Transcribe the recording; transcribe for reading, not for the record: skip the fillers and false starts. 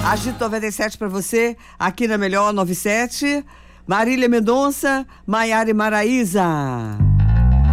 Agito 97 pra você, aqui na Melhor 97. Marília Mendonça, Maiara e Maraísa.